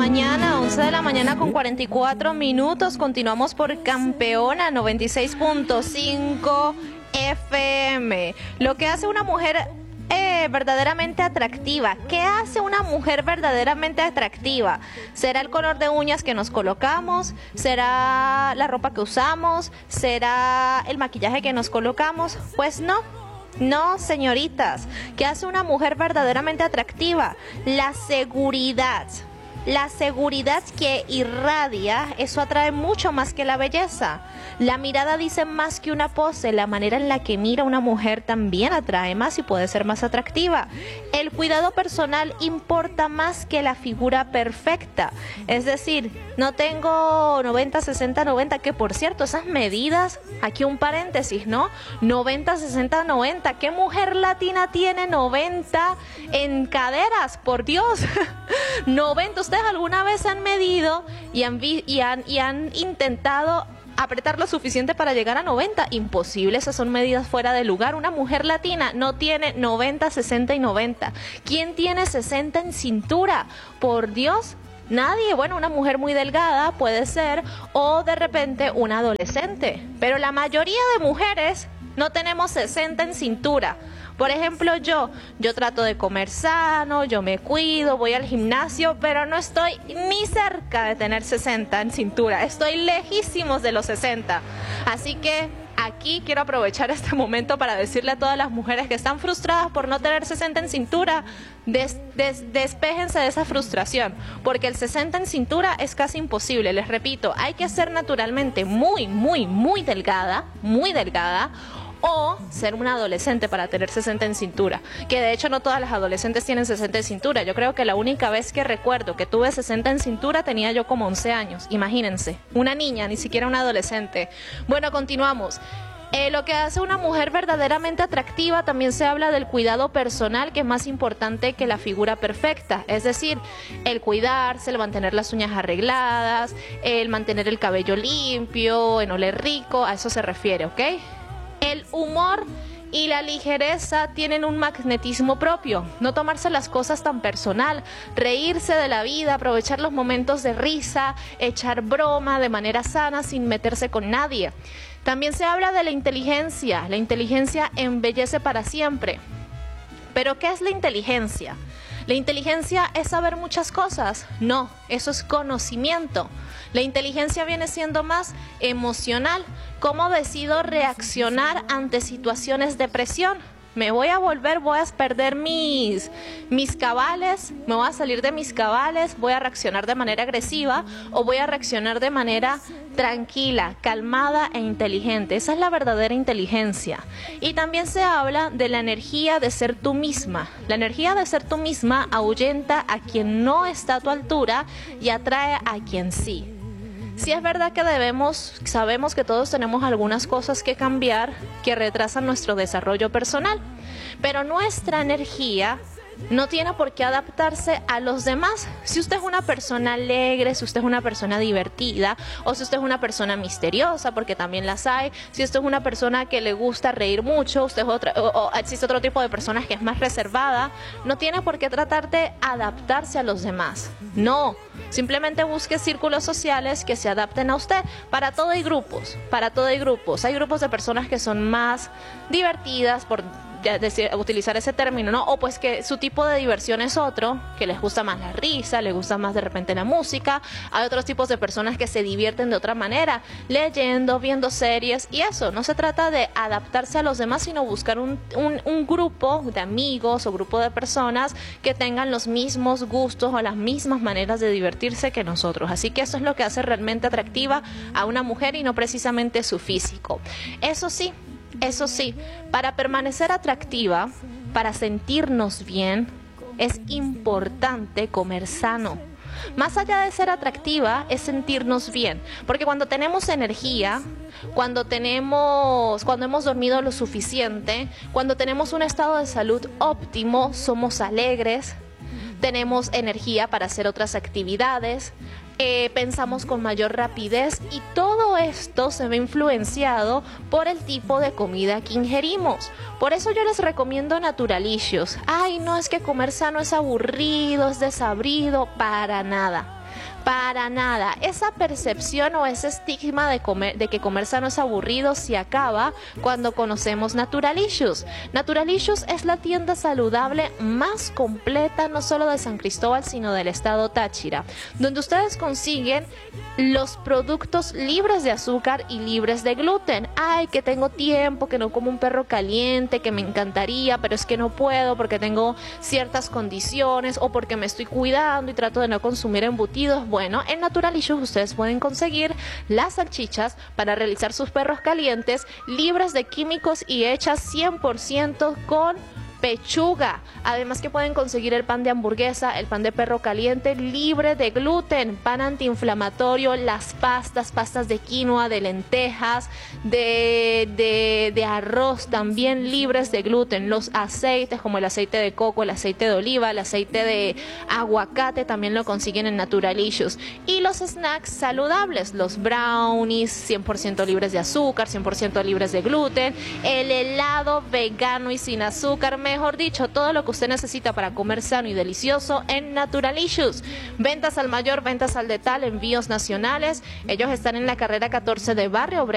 mañana, 11 de la mañana con 44 minutos. Continuamos por Campeona 96.5 FM. Lo que hace una mujer verdaderamente atractiva. ¿Qué hace una mujer verdaderamente atractiva? ¿Será el color de uñas que nos colocamos? ¿Será la ropa que usamos? ¿Será el maquillaje que nos colocamos? Pues no. No, señoritas. ¿Qué hace una mujer verdaderamente atractiva? La seguridad. La seguridad que irradia, eso atrae mucho más que la belleza. La mirada dice más que una pose. La manera en la que mira una mujer también atrae más y puede ser más atractiva. El cuidado personal importa más que la figura perfecta. Es decir, no tengo 90, 60, 90, que por cierto, esas medidas, aquí un paréntesis, ¿no? 90, 60, 90. ¿Qué mujer latina tiene 90 en caderas? Por Dios. 90. ¿Ustedes alguna vez han medido y han intentado apretar lo suficiente para llegar a 90? Imposible, esas son medidas fuera de lugar. Una mujer latina no tiene 90, 60 y 90. ¿Quién tiene 60 en cintura? Por Dios, nadie. Bueno, una mujer muy delgada puede ser, o de repente una adolescente. Pero la mayoría de mujeres no tenemos 60 en cintura. Por ejemplo, yo trato de comer sano, yo me cuido, voy al gimnasio, pero no estoy ni cerca de tener 60 en cintura. Estoy lejísimos de los 60. Así que aquí quiero aprovechar este momento para decirle a todas las mujeres que están frustradas por no tener 60 en cintura, despéjense de esa frustración, porque el 60 en cintura es casi imposible. Les repito, hay que ser naturalmente muy, muy, muy delgada, o ser una adolescente para tener 60 en cintura, que de hecho no todas las adolescentes tienen 60 en cintura. Yo creo que la única vez que recuerdo que tuve 60 en cintura tenía yo como 11 años, imagínense, una niña, ni siquiera una adolescente. Bueno, continuamos. Lo que hace una mujer verdaderamente atractiva, también se habla del cuidado personal, que es más importante que la figura perfecta. Es decir, el cuidarse, el mantener las uñas arregladas, el mantener el cabello limpio, en oler rico, a eso se refiere, ¿ok? El humor y la ligereza tienen un magnetismo propio. No tomarse las cosas tan personal, reírse de la vida, aprovechar los momentos de risa, echar broma de manera sana sin meterse con nadie. También se habla de la inteligencia. La inteligencia embellece para siempre. ¿Pero qué es la inteligencia? ¿La inteligencia es saber muchas cosas? No, eso es conocimiento. La inteligencia viene siendo más emocional. ¿Cómo decido reaccionar ante situaciones de presión? Voy a perder mis cabales, me voy a salir de mis cabales, voy a reaccionar de manera agresiva o voy a reaccionar de manera tranquila, calmada e inteligente. Esa es la verdadera inteligencia. Y también se habla de la energía de ser tú misma. La energía de ser tú misma ahuyenta a quien no está a tu altura y atrae a quien sí. Sí es verdad que sabemos que todos tenemos algunas cosas que cambiar que retrasan nuestro desarrollo personal, pero nuestra energía no tiene por qué adaptarse a los demás. Si usted es una persona alegre, si usted es una persona divertida, o si usted es una persona misteriosa, porque también las hay, si usted es una persona que le gusta reír mucho, usted es o existe otro tipo de personas que es más reservada, no tiene por qué tratar de adaptarse a los demás. No, simplemente busque círculos sociales que se adapten a usted. Para todo hay grupos. Hay grupos de personas que son más divertidas, por utilizar ese término, ¿no? O pues que su tipo de diversión es otro, que les gusta más la risa, les gusta más de repente la música. Hay otros tipos de personas que se divierten de otra manera, leyendo, viendo series, y eso, no se trata de adaptarse a los demás, sino buscar un grupo de amigos o grupo de personas que tengan los mismos gustos o las mismas maneras de divertirse que nosotros. Así que eso es lo que hace realmente atractiva a una mujer y no precisamente su físico. Eso sí, para permanecer atractiva, para sentirnos bien, es importante comer sano. Más allá de ser atractiva, es sentirnos bien. Porque cuando tenemos energía, cuando hemos dormido lo suficiente, cuando tenemos un estado de salud óptimo, somos alegres, tenemos energía para hacer otras actividades, pensamos con mayor rapidez, y todo esto se ve influenciado por el tipo de comida que ingerimos. Por eso yo les recomiendo Naturalicious. Ay, no, es que comer sano es aburrido, es desabrido, para nada. Para nada. Esa percepción o ese estigma de que comer sano es aburrido se acaba cuando conocemos Naturalicious. Naturalicious es la tienda saludable más completa, no solo de San Cristóbal, sino del estado Táchira, donde ustedes consiguen los productos libres de azúcar y libres de gluten. Ay, que tengo tiempo, que no como un perro caliente, que me encantaría, pero es que no puedo porque tengo ciertas condiciones o porque me estoy cuidando y trato de no consumir embutidos. Bueno, en Naturalicious ustedes pueden conseguir las salchichas para realizar sus perros calientes, libres de químicos y hechas 100% con pechuga. Además que pueden conseguir el pan de hamburguesa, el pan de perro caliente libre de gluten, pan antiinflamatorio, las pastas de quinoa, de lentejas, de arroz también libres de gluten, los aceites como el aceite de coco, el aceite de oliva, el aceite de aguacate también lo consiguen en Naturalicious. Y los snacks saludables, los brownies 100% libres de azúcar, 100% libres de gluten, el helado vegano y sin azúcar, mejor dicho, todo lo que usted necesita para comer sano y delicioso en Naturalicious. Ventas al mayor, ventas al detalle, envíos nacionales. Ellos están en la carrera 14 de Barrio Obrero.